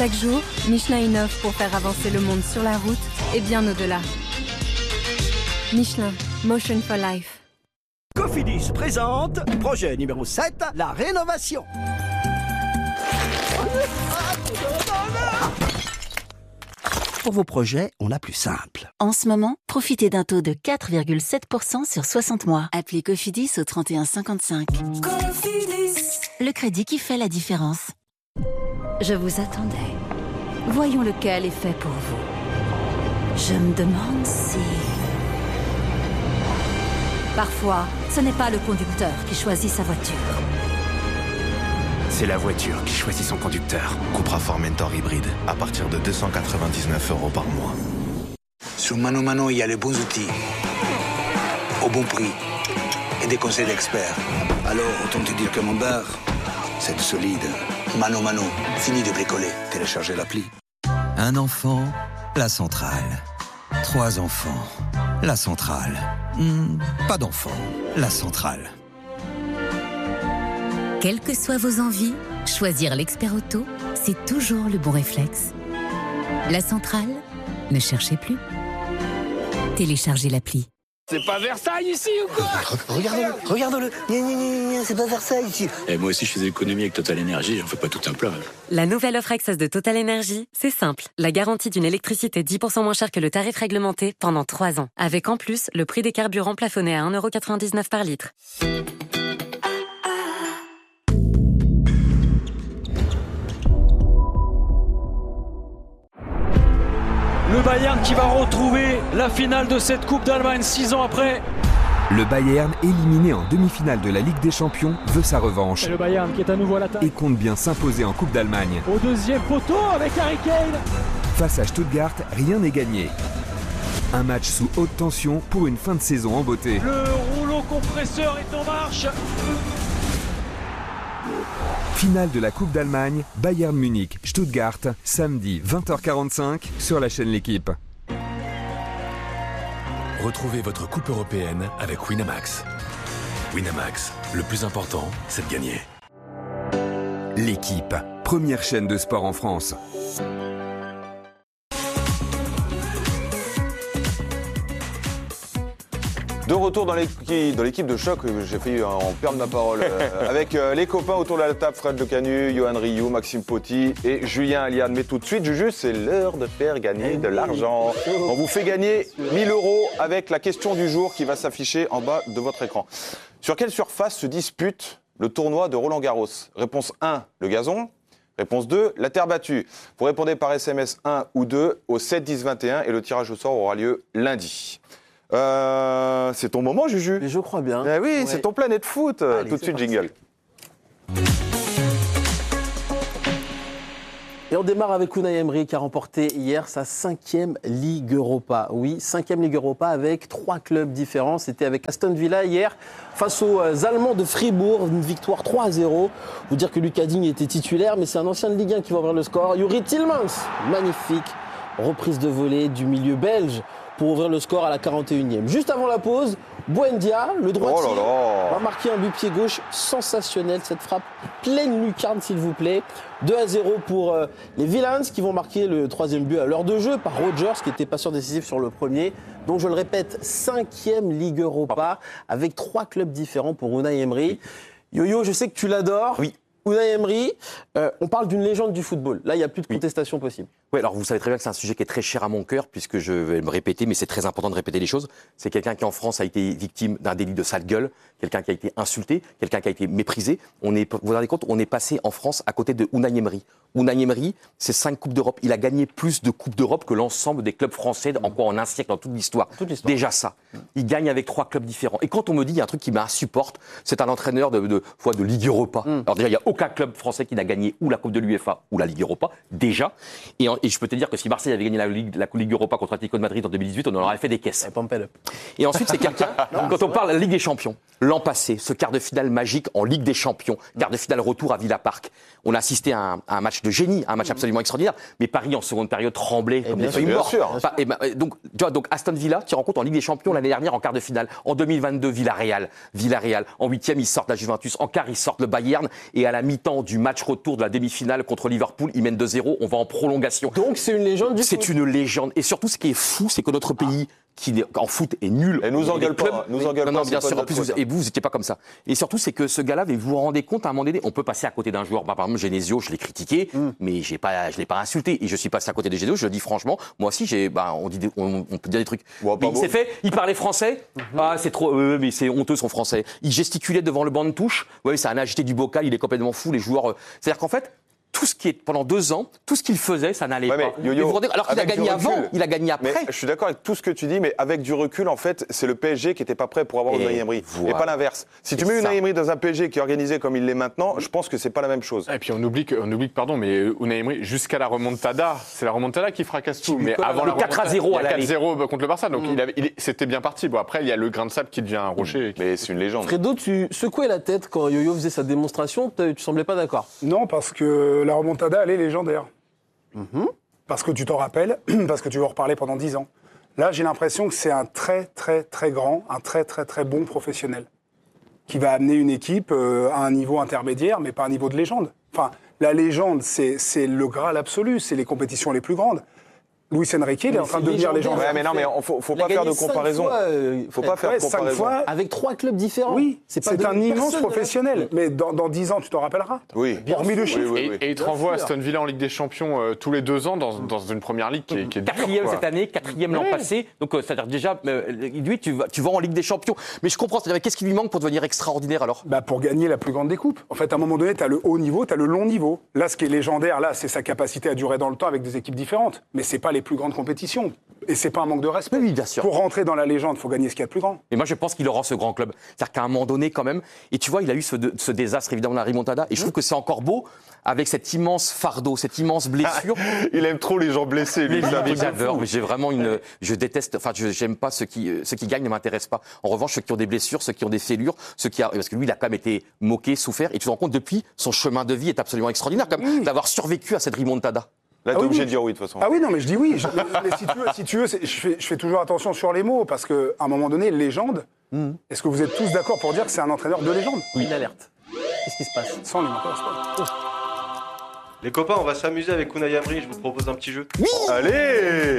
Chaque jour, Michelin innove pour faire avancer le monde sur la route et bien au-delà. Michelin, Motion for Life. Cofidis présente projet numéro 7, la rénovation. Pour vos projets, on a plus simple. En ce moment, profitez d'un taux de 4,7% sur 60 mois. Appelez Cofidis au 31 55. Cofidis, le crédit qui fait la différence. Je vous attendais. Voyons lequel est fait pour vous. Je me demande si... Parfois, ce n'est pas le conducteur qui choisit sa voiture. C'est la voiture qui choisit son conducteur. Cupra Formentor hybride, à partir de 299 € par mois. Sur Mano Mano, il y a les bons outils, au bon prix, et des conseils d'experts. Alors, autant te dire que mon bar, c'est solide. Mano Mano, fini de bricoler. Téléchargez l'appli. Un enfant, la centrale. 3 enfants, la centrale. Pas d'enfants, la centrale. Quelles que soient vos envies, choisir l'expert auto, c'est toujours le bon réflexe. La centrale, ne cherchez plus. Téléchargez l'appli. C'est pas Versailles ici ou quoi? Regarde-le. C'est pas Versailles ici. Et moi aussi, je fais des économies avec Total Energy, j'en fais pas tout un plat. La nouvelle offre Access de Total Energy, c'est simple. La garantie d'une électricité 10% moins chère que le tarif réglementé pendant 3 ans. Avec en plus, le prix des carburants plafonné à 1,99 € par litre. Le Bayern qui va retrouver la finale de cette Coupe d'Allemagne 6 ans après. Le Bayern, éliminé en demi-finale de la Ligue des Champions, veut sa revanche. Et le Bayern qui est à nouveau à l'attaque. Et compte bien s'imposer en Coupe d'Allemagne. Au deuxième poteau avec Harry Kane. Face à Stuttgart, rien n'est gagné. Un match sous haute tension pour une fin de saison en beauté. Le rouleau compresseur est en marche. Finale de la Coupe d'Allemagne, Bayern Munich, Stuttgart, samedi 20h45 sur la chaîne L'Équipe. Retrouvez votre coupe européenne avec Winamax. Winamax, le plus important, c'est de gagner. L'Équipe, première chaîne de sport en France. De retour dans l'équipe de choc, j'ai failli en perdre ma parole, avec les copains autour de la table, Fred Le Canu, Johan Rioux, Maxime Poty et Julien Aliane. Mais tout de suite, Juju, c'est l'heure de faire gagner de l'argent. On vous fait gagner 1 000 € avec la question du jour qui va s'afficher en bas de votre écran. Sur quelle surface se dispute le tournoi de Roland-Garros? Réponse 1, le gazon. Réponse 2, la terre battue. Vous répondez par SMS 1 ou 2 au 7 10 21 et le tirage au sort aura lieu lundi. C'est ton moment, Juju. Mais je crois bien. Eh oui, c'est ton Planète Foot. Allez, tout de suite, jingle. Et on démarre avec Unai Emery qui a remporté hier sa 5e Ligue Europa. Oui, 5e Ligue Europa avec 3 clubs différents. C'était avec Aston Villa hier face aux Allemands de Fribourg. Une victoire 3-0. Vous dire que Lucas Digne était titulaire, mais c'est un ancien de Ligue 1 qui va ouvrir le score. Youri Tielemans, magnifique reprise de volée du milieu belge pour ouvrir le score à la 41e. Juste avant la pause, Buendia, le droitier, va marquer un but pied gauche sensationnel. Cette frappe pleine lucarne, s'il vous plaît. 2-0 pour les Villains qui vont marquer le 3e but à l'heure de jeu par Rogers, qui était passeur décisif sur le premier. Donc, je le répète, 5e Ligue Europa avec 3 clubs différents pour Unai Emery. Yo-Yo, je sais que tu l'adores. Oui. Unai Emery, on parle d'une légende du football. Là, il n'y a plus de contestation possible. Oui, alors vous savez très bien que c'est un sujet qui est très cher à mon cœur, puisque je vais me répéter, mais c'est très important de répéter les choses. C'est quelqu'un qui, en France, a été victime d'un délit de sale gueule, quelqu'un qui a été insulté, quelqu'un qui a été méprisé. Vous vous rendez compte, on est passé en France à côté de Unai Emery. Unai Emery, c'est 5 Coupes d'Europe. Il a gagné plus de Coupes d'Europe que l'ensemble des clubs français en un siècle, dans toute l'histoire. Déjà ça. Il gagne avec 3 clubs différents. Et quand on me dit, il y a un truc qui m'insupporte, c'est un entraîneur de Ligue Europa. Alors déjà, il n'y a aucun club français qui n'a gagné ou la Coupe de l'UEFA ou la Ligue Europa, déjà. Et je peux te dire que si Marseille avait gagné la Ligue Europa contre Atlético de Madrid en 2018, on en aurait fait des caisses. Et ensuite, c'est quelqu'un, quand on parle de la Ligue des Champions, l'an passé, ce quart de finale magique en Ligue des Champions, quart de finale retour à Villa Park, on a assisté à un match de génie, un match absolument extraordinaire, mais Paris en seconde période tremblait comme des feuilles mortes. Donc Aston Villa, qui rencontre en Ligue des Champions l'année dernière en quart de finale. En 2022, Villarreal. En 8e, ils sortent la Juventus. En quart, ils sortent le Bayern. Et à la la mi-temps du match retour de la demi-finale contre Liverpool, il mène 2-0, on va en prolongation. Donc c'est une légende du foot. C'est une légende. Et surtout, ce qui est fou, c'est que notre pays, qui en foot est nul. Et nous engueule pas. Non, bien sûr. En plus, et vous n'étiez pas comme ça. Et surtout, c'est que ce gars-là, vous vous rendez compte à un moment donné, on peut passer à côté d'un joueur. Par exemple, Genesio, je l'ai critiqué, mais je l'ai pas insulté. Et je suis passé à côté de Genesio, je le dis franchement. Moi aussi, on peut dire des trucs. Bon, mais il s'est fait, il parlait français. Ah, c'est trop, mais c'est honteux son français. Il gesticulait devant le banc de touche. Ouais, ça a agité du bocal, il est complètement fou. Les joueurs. C'est-à-dire qu'en fait, tout ce qui est pendant 2 ans, tout ce qu'il faisait, ça n'allait pas. Alors qu'il a gagné avant, il a gagné après. Mais je suis d'accord avec tout ce que tu dis, mais avec du recul, en fait, c'est le PSG qui n'était pas prêt pour avoir Unai Emery, et pas l'inverse. Si tu mets Unai Emery dans un PSG qui est organisé comme il l'est maintenant, je pense que c'est pas la même chose. Et puis on oublie que mais Unai Emery, jusqu'à la remontada, c'est la remontada qui fracasse tout. Mais avant la 4-0 à l'aller. 4-0 contre le Barça, donc c'était bien parti. Bon, après, il y a le grain de sable qui devient un rocher. Mais c'est une légende. Fredo, tu secouais la tête quand Yo-Yo faisait sa démonstration, tu semblais pas d'accord. Non, parce que la remontada, elle est légendaire. Parce que tu t'en rappelles, parce que tu vas en reparler pendant 10 ans. Là, j'ai l'impression que c'est un très, très, très grand, un très, très, très bon professionnel qui va amener une équipe à un niveau intermédiaire, mais pas un niveau de légende. Enfin, la légende, c'est le Graal absolu, c'est les compétitions les plus grandes. Luis Enrique, il est en train de devenir légendaire. Ouais, mais non, mais faut pas faire de comparaison. Faut pas faire de comparaison. Avec 3 clubs différents. Oui, c'est un immense professionnel. Mais dans 10 ans, tu t'en rappelleras. Oui. Hormis le chiffre. Et il te renvoie Aston Villa en Ligue des Champions tous les 2 ans dans une première ligue qui est 4e cette année, 4e l'an passé. Donc, c'est-à-dire déjà, lui, tu vas en Ligue des Champions. Mais je comprends, c'est-à-dire, qu'est-ce qui lui manque pour devenir extraordinaire alors ? Pour gagner la plus grande des coupes. En fait, à un moment donné, tu as le haut niveau, tu as le long niveau. Là, ce qui est légendaire, là, c'est sa capacité à durer dans le temps avec des équipes différentes. Mais c'est pas les plus grandes compétitions. Et c'est pas un manque de respect. Oui, bien sûr. Pour rentrer dans la légende, il faut gagner ce qu'il y a de plus grand. Et moi, je pense qu'il aura ce grand club. C'est-à-dire qu'à un moment donné, quand même, et tu vois, il a eu ce désastre, évidemment, la remontada. Et je trouve que c'est encore beau, avec cet immense fardeau, cette immense blessure. Il aime trop les gens blessés, lui. Mais j'adore, mais j'ai vraiment je déteste, enfin, j'aime pas ceux qui gagnent, ne m'intéressent pas. En revanche, ceux qui ont des blessures, ceux qui ont des fêlures, parce que lui, il a quand même été moqué, souffert. Et tu te rends compte, depuis, son chemin de vie est absolument extraordinaire, comme d'avoir survécu à cette remontada. Là, t'es obligé de dire oui, de toute façon. Ah oui, non, mais je dis oui. Mais si tu veux, je fais toujours attention sur les mots, parce qu'à un moment donné, légende, est-ce que vous êtes tous d'accord pour dire que c'est un entraîneur de légende ? Oui. Une alerte. Qu'est-ce qui se passe ? Sans lui, encore. Les copains, on va s'amuser avec Unai Emery, je vous propose un petit jeu. Oui ! Allez !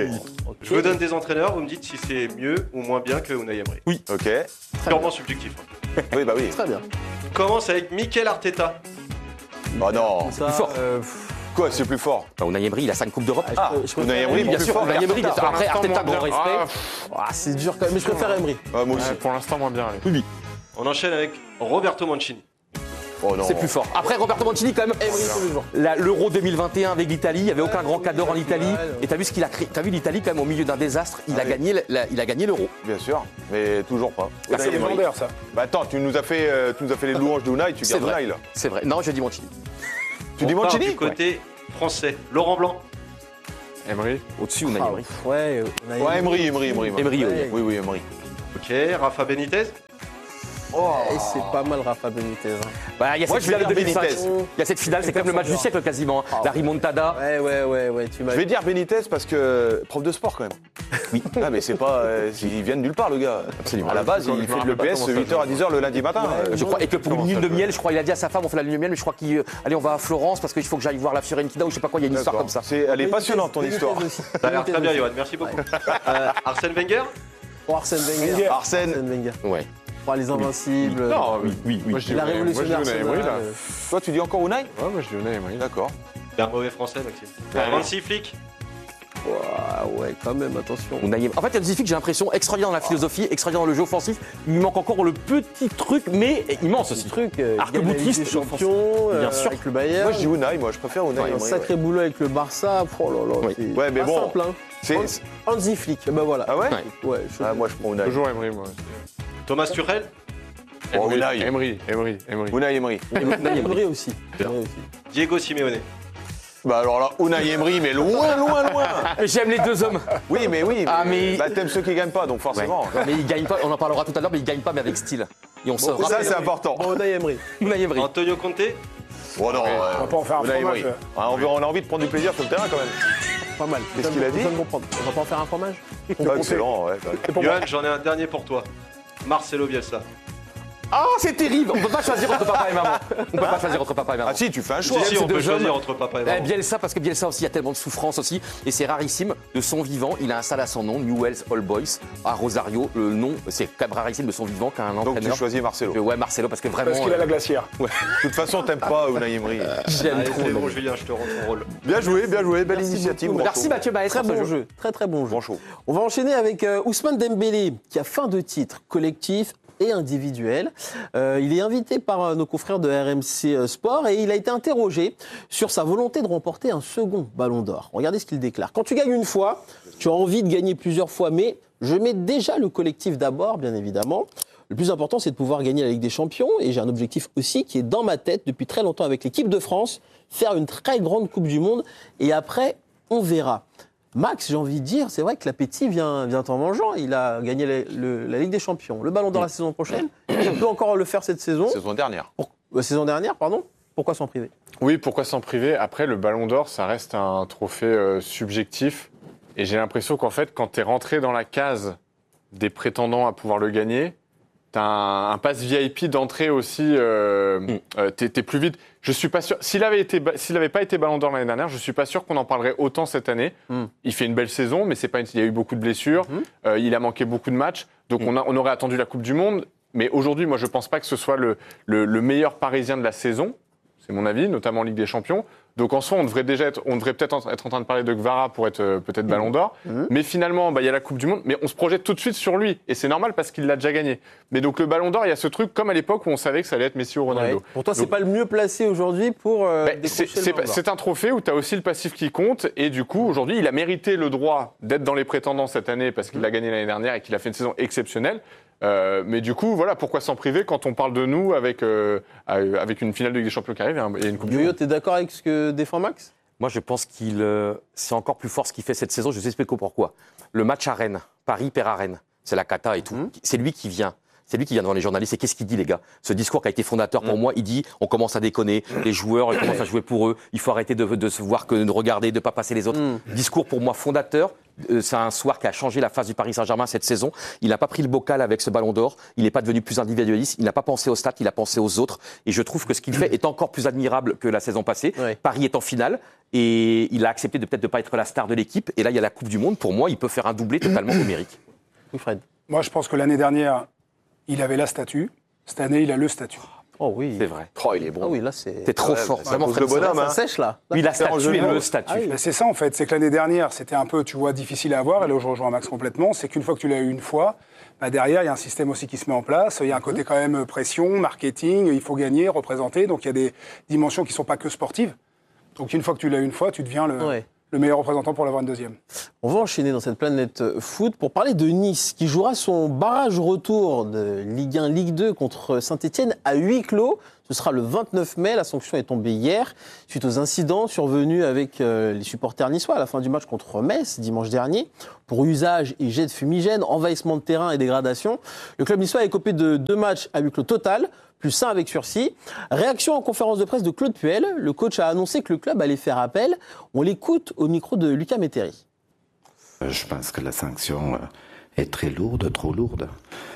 Je vous donne des entraîneurs, vous me dites si c'est mieux ou moins bien que Unai Emery. Oui. Ok. Purement subjectif. Oui, bah oui. Très bien. On commence avec Mikel Arteta. Bah non. Ça, plus fort. Quoi, c'est plus fort ? Unai Emery, il a 5 Coupes d'Europe. Unai Emery, bien sûr. Unai Emery, après Arteta, grand respect. C'est dur quand même, mais je préfère Emery. Moi aussi. Pour l'instant, moins bien. Oui. On enchaîne avec Roberto Mancini. Oh non. C'est plus fort. Après, Roberto Mancini, quand même, l'Euro 2021 avec l'Italie, il n'y avait aucun grand cadre en Italie. Et t'as vu ce qu'il a créé. T'as vu l'Italie, quand même, au milieu d'un désastre, il a gagné l'Euro. Bien sûr, mais toujours pas. C'est légendaire, ça. Bah attends, tu nous as fait les louanges de Unai, tu gardes Unai, là. C'est vrai. Non, je dis Mancini. Tu dis Mancini ? Du côté français, Laurent Blanc. Emery. Au-dessus, Unai Emery. Ouais, Emery. Emery, oui, Emery. Ok, Rafa Benitez. C'est pas mal Rafa Benitez. Il y a cette finale de 2005. Il y a cette finale, c'est quand même le match du siècle quasiment. La remontada. Ouais, tu m'as. Je vais dire Benitez parce que prof de sport quand même. Oui. Ah mais c'est pas, il vient de nulle part le gars. Absolument. À la base, il fait de l'EPS 8h à 10h le lundi matin. Je crois, et que pour une lune de miel, je crois, il a dit à sa femme, on fait la lune de miel, mais je crois allez, on va à Florence parce qu'il faut que j'aille voir la Fiorentina ou je sais pas quoi. Il y a une histoire comme ça. Elle est passionnante ton histoire. Ça a l'air très bien, Johan. Merci beaucoup. Arsène Wenger. Arsène Wenger. Arsène. Ouais. Les Invincibles. Non, oui. Moi, je dis la révolution Emery, là. Toi, tu dis encore Unai ? Ouais, moi je dis Unai Emery. D'accord. C'est un mauvais français, Maxime. Hansi Flick. Ouais, quand même, attention. En fait, Hansi Flick, j'ai l'impression, extraordinaire dans la philosophie, extraordinaire dans le jeu offensif. Il manque encore le petit truc, mais immense aussi. Arc-boutiste, champion, bien sûr. avec le Bayern. Moi, je dis Unai, je préfère Unai. Un sacré boulot avec le Barça. Oh là là, c'est ouais, mais pas bon. simple, hein. Hansi Flick, ben voilà. Ah ouais ? Ouais. Moi, je prends Unai. Toujours Emery, moi. Thomas Tuchel. Emery. Unai Emery. Emery aussi. Diego Simeone. Bah alors là, Unai Emery, mais loin. J'aime les deux hommes. Oui. Mais bah, t'aimes ceux qui gagnent pas, donc forcément. Ouais. Mais ils gagnent pas, on en parlera tout à l'heure, mais ils gagnent pas, mais avec style. Et on se rappelle. Ça, c'est important. Unai Emery. Antonio Conte. Oh non, on va pas en faire un fromage. On a envie de prendre du plaisir sur le terrain quand même. Pas mal. Qu'est-ce qu'il a dit ? On va pas en faire un fromage ? Excellent, ouais. Johan, j'en ai un dernier pour toi. Marcelo Bielsa. Ah, c'est terrible. On peut pas choisir entre papa et maman. On peut pas choisir entre papa et maman. Ah si, tu fais un choix. Si, on peut choisir hommes. entre papa et maman. Bielsa, parce que Bielsa aussi, il y a tellement de souffrance aussi. Et c'est rarissime. De son vivant, il a installé à son nom, Newell's Old Boys, à Rosario. Le nom, c'est quand même rarissime de son vivant qu'un entraîneur. Donc tu choisis Marcelo. Ouais, Marcelo, parce que vraiment. Parce qu'il a la glacière. Ouais. De toute façon, t'aimes pas Unai Emery. J'aime Allez, trop. c'est bon, Julien, je te rends ton rôle. Bien joué, belle initiative. Beaucoup. Merci Mathieu Baez. Très bon jeu, très bon jeu. Grand show. On va enchaîner avec Ousmane Dembélé, qui a fin de titre collectif et individuel. Il est invité par nos confrères de RMC Sport et il a été interrogé sur sa volonté de remporter un second ballon d'or. Regardez ce qu'il déclare. Quand tu gagnes une fois, tu as envie de gagner plusieurs fois, mais je mets déjà le collectif d'abord, bien évidemment. Le plus important, c'est de pouvoir gagner la Ligue des Champions et j'ai un objectif aussi qui est dans ma tête depuis très longtemps avec l'équipe de France, faire une très grande Coupe du Monde et après, on verra. Max, j'ai envie de dire, c'est vrai que l'appétit vient en mangeant. Il a gagné la Ligue des Champions, le Ballon d'Or la saison prochaine. Il peut encore le faire cette saison. Saison dernière. Saison dernière, pardon. Pourquoi s'en priver? Oui, pourquoi s'en priver? Après, le Ballon d'Or, ça reste un trophée subjectif. Et j'ai l'impression qu'en fait, quand tu es rentré dans la case des prétendants à pouvoir le gagner, tu as un pass VIP d'entrée aussi. T'es plus vite. Je suis pas sûr. S'il avait pas été Ballon d'Or l'année dernière, je suis pas sûr qu'on en parlerait autant cette année. Il fait une belle saison, mais il y a eu beaucoup de blessures. Il a manqué beaucoup de matchs. Donc on aurait attendu la Coupe du Monde. Mais aujourd'hui, moi, je pense pas que ce soit le meilleur Parisien de la saison. C'est mon avis, notamment en Ligue des Champions. Donc en soi, on devrait peut-être être en train de parler de Gvara pour être peut-être Ballon d'Or. Mais finalement, il y a la Coupe du Monde, mais on se projette tout de suite sur lui. Et c'est normal parce qu'il l'a déjà gagné. Mais donc le Ballon d'Or, il y a ce truc comme à l'époque où on savait que ça allait être Messi ou Ronaldo. Ouais. Pour toi, c'est pas le mieux placé aujourd'hui pour c'est un trophée où tu as aussi le passif qui compte. Et du coup, aujourd'hui, il a mérité le droit d'être dans les prétendants cette année parce qu'il l'a gagné l'année dernière et qu'il a fait une saison exceptionnelle. Mais du coup, voilà, pourquoi s'en priver quand on parle de nous avec une finale de Ligue des Champions qui arrive et une Coupe du Monde. Yo-Yo, t'es d'accord avec ce que défend Max? Moi, je pense c'est encore plus fort ce qu'il fait cette saison. Je vous explique pourquoi. Le match à Rennes, Paris perd à Rennes, c'est la cata et tout. C'est lui qui vient. C'est lui qui vient devant les journalistes. Et qu'est-ce qu'il dit, les gars? Ce discours qui a été fondateur pour moi, il dit on commence à déconner, les joueurs ils commencent à jouer pour eux, il faut arrêter de se voir que de regarder, de ne pas passer les autres. Discours pour moi fondateur. C'est un soir qui a changé la face du Paris Saint-Germain cette saison. Il n'a pas pris le bocal avec ce Ballon d'Or. Il n'est pas devenu plus individualiste. Il n'a pas pensé aux stats, il a pensé aux autres. Et je trouve que ce qu'il fait est encore plus admirable que la saison passée. Ouais. Paris est en finale et il a accepté de peut-être de pas être la star de l'équipe. Et là, il y a la Coupe du Monde. Pour moi, il peut faire un doublé totalement numérique. Oui, Fred. Moi, je pense que l'année dernière, il avait la statue. Cette année, il a le statut. Oh oui. C'est vrai. Oh, il est bon. Ah oui, là, c'est... T'es trop fort. Vraiment, Fred, bonhomme, ça sèche, là. Oui, la statue et le statut. Ah oui. C'est ça, en fait. C'est que l'année dernière, c'était un peu, tu vois, difficile à avoir. Et là, je rejoins Max complètement. C'est qu'une fois que tu l'as eu une fois, derrière, il y a un système aussi qui se met en place. Il y a un côté quand même pression, marketing. Il faut gagner, représenter. Donc, il y a des dimensions qui ne sont pas que sportives. Donc, une fois que tu l'as eu une fois, tu deviens le meilleur représentant pour l'avoir une deuxième. On va enchaîner dans cette planète foot pour parler de Nice, qui jouera son barrage retour de Ligue 1, Ligue 2 contre Saint-Etienne à huis clos. Ce sera le 29 mai. La sanction est tombée hier suite aux incidents survenus avec les supporters niçois à la fin du match contre Metz dimanche dernier. Pour usage et jet de fumigène, envahissement de terrain et dégradation. Le club niçois a écopé de 2 matchs à huis clos total, plus 1 avec sursis. Réaction en conférence de presse de Claude Puel. Le coach a annoncé que le club allait faire appel. On l'écoute au micro de Lucas Métairie. Je pense que la sanction est très lourde, trop lourde.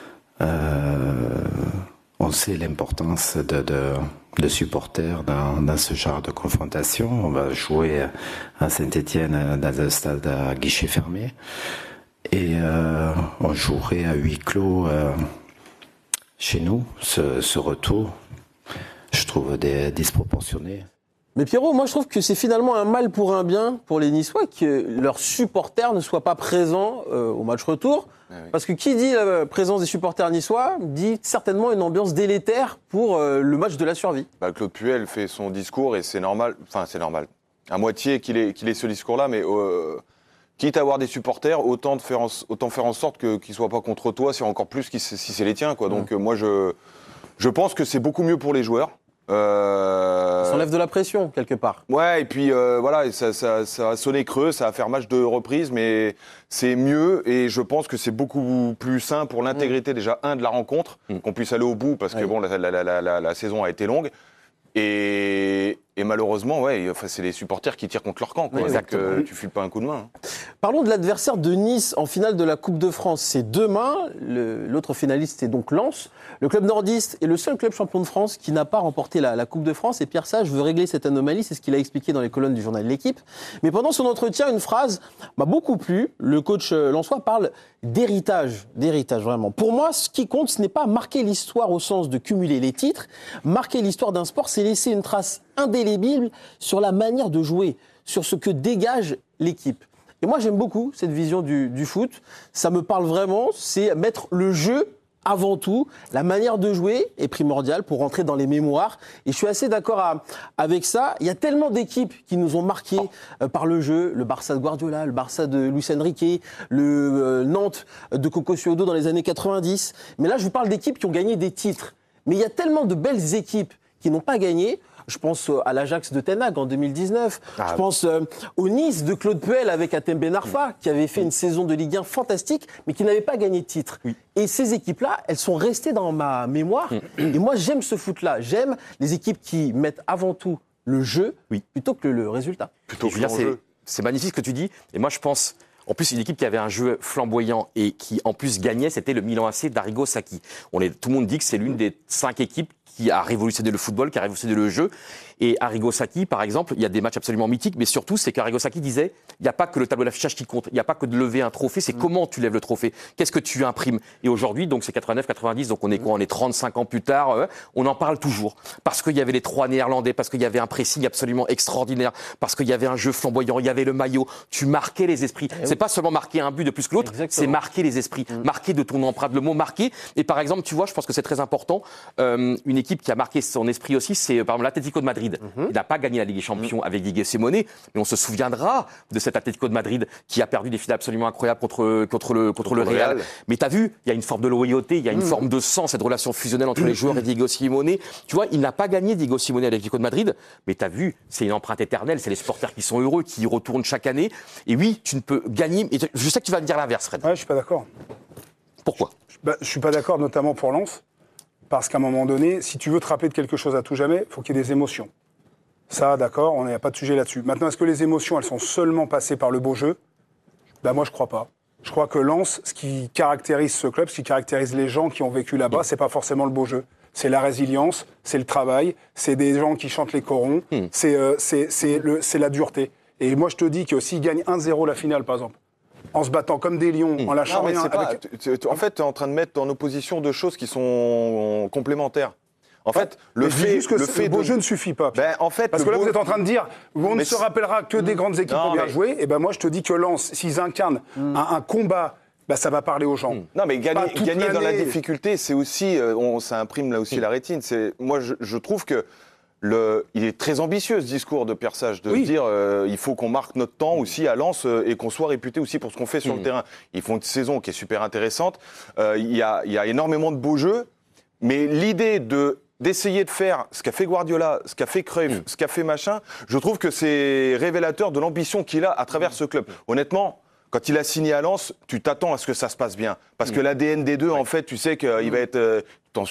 On sait l'importance de supporters dans ce genre de confrontation. On va jouer à Saint-Etienne dans un stade à guichet fermé. Et on jouerait à huis clos chez nous. Ce retour, je trouve disproportionné. Mais Pierrot, moi je trouve que c'est finalement un mal pour un bien pour les Niçois que leurs supporters ne soient pas présents au match retour. Ah oui. Parce que qui dit la présence des supporters niçois dit certainement une ambiance délétère pour le match de la survie. Claude Puel fait son discours et c'est normal. Enfin, c'est normal. À moitié qu'il ait ce discours-là, mais quitte à avoir des supporters, autant faire en sorte qu'ils ne soient pas contre toi, c'est encore plus si c'est les tiens, quoi. Donc moi, je pense que c'est beaucoup mieux pour les joueurs. Ça enlève de la pression, quelque part. Ouais, et puis voilà, ça a sonné creux, ça va faire match de reprise, mais c'est mieux, et je pense que c'est beaucoup plus sain pour l'intégrité, déjà, de la rencontre, qu'on puisse aller au bout, parce que bon, la saison a été longue, et Et malheureusement, c'est les supporters qui tirent contre leur camp. Quoi. Donc, tu files pas un coup de main. Parlons de l'adversaire de Nice en finale de la Coupe de France. C'est demain. L'autre finaliste est donc Lens. Le club nordiste est le seul club champion de France qui n'a pas remporté la Coupe de France. Et Pierre Sage veut régler cette anomalie. C'est ce qu'il a expliqué dans les colonnes du journal L'Équipe. Mais pendant son entretien, une phrase m'a beaucoup plu. Le coach lensois parle d'héritage. D'héritage, vraiment. Pour moi, ce qui compte, ce n'est pas marquer l'histoire au sens de cumuler les titres. Marquer l'histoire d'un sport, c'est laisser une trace indélébile sur la manière de jouer, sur ce que dégage l'équipe. Et moi, j'aime beaucoup cette vision du foot. Ça me parle vraiment. C'est mettre le jeu avant tout. La manière de jouer est primordiale pour rentrer dans les mémoires. Et je suis assez d'accord avec ça. Il y a tellement d'équipes qui nous ont marqués par le jeu. Le Barça de Guardiola, le Barça de Luis Enrique, le Nantes de Coco Suodo dans les années 90. Mais là, je vous parle d'équipes qui ont gagné des titres. Mais il y a tellement de belles équipes qui n'ont pas gagné. Je pense à l'Ajax de Ten Hag en 2019. Je pense au Nice de Claude Puel avec Hatem Ben Arfa, qui avait fait une saison de Ligue 1 fantastique, mais qui n'avait pas gagné de titre. Et ces équipes-là, elles sont restées dans ma mémoire. Et moi, j'aime ce foot-là. J'aime les équipes qui mettent avant tout le jeu plutôt que le résultat. C'est magnifique ce que tu dis. Et moi, je pense... En plus, une équipe qui avait un jeu flamboyant et qui, en plus, gagnait, c'était le Milan AC d'Arrigo Sacchi. Tout le monde dit que c'est l'une des 5 équipes qui a révolutionné le football, qui a révolutionné le jeu. Et Arrigo Sacchi, par exemple, il y a des matchs absolument mythiques, mais surtout, c'est qu'Arrigo Sacchi disait, il n'y a pas que le tableau d'affichage qui compte, il n'y a pas que de lever un trophée, c'est comment tu lèves le trophée, qu'est-ce que tu imprimes. Et aujourd'hui, donc c'est 89-90, donc on est quoi, on est 35 ans plus tard, on en parle toujours. Parce qu'il y avait les 3 Néerlandais, parce qu'il y avait un pressing absolument extraordinaire, parce qu'il y avait un jeu flamboyant, il y avait le maillot, tu marquais les esprits. C'est pas seulement marquer un but de plus que l'autre, c'est marquer les esprits, marquer de ton empreinte, le mot marquer. Et par exemple, tu vois, je pense que c'est très important, une équipe qui a marqué son esprit aussi, c'est par exemple l'Atlético de Madrid. Il n'a pas gagné la Ligue des Champions avec Diego Simeone, mais on se souviendra de cet Atlético de Madrid qui a perdu des finales absolument incroyables contre le Real. Mais t'as vu, il y a une forme de loyauté, il y a une forme de sang, cette relation fusionnelle entre les joueurs et Diego Simeone. Tu vois, il n'a pas gagné Diego Simeone avec l'Atlético de Madrid, mais t'as vu, c'est une empreinte éternelle, c'est les supporters qui sont heureux, qui y retournent chaque année. Et oui, tu ne peux gagner. Et je sais que tu vas me dire l'inverse, Fred. Ouais, je suis pas d'accord. Pourquoi ? Je suis pas d'accord, notamment pour Lens, parce qu'à un moment donné, si tu veux te rappeler de quelque chose à tout jamais, il faut qu'il y ait des émotions. Ça, d'accord, on n'a pas de sujet là-dessus. Maintenant, est-ce que les émotions, elles sont seulement passées par le beau jeu ? Moi, je crois pas. Je crois que Lens, ce qui caractérise ce club, ce qui caractérise les gens qui ont vécu là-bas, c'est pas forcément le beau jeu. C'est la résilience, c'est le travail, c'est des gens qui chantent les corons, c'est la dureté. Et moi, je te dis que s'ils gagnent 1-0 la finale, par exemple, en se battant comme des lions, en lâchant rien... En fait, tu es en train de mettre en opposition deux choses qui sont complémentaires. En fait, le beau jeu ne suffit pas. Parce que là, vous êtes en train de dire, on ne se rappellera que des grandes équipes ont bien joué. Et moi, je te dis que Lens, s'ils incarnent un combat, ça va parler aux gens. Non, mais gagner dans la difficulté, c'est aussi, ça imprime là aussi la rétine. Moi, je trouve que il est très ambitieux, ce discours de Pierre Sage, de dire il faut qu'on marque notre temps aussi à Lens et qu'on soit réputé aussi pour ce qu'on fait sur le terrain. Ils font une saison qui est super intéressante. Il y a énormément de beaux jeux, mais l'idée d'essayer de faire ce qu'a fait Guardiola, ce qu'a fait Cruyff, ce qu'a fait machin, je trouve que c'est révélateur de l'ambition qu'il a à travers ce club. Honnêtement, quand il a signé à Lens, tu t'attends à ce que ça se passe bien. Parce que l'ADN des deux, en fait, tu sais qu'il va être...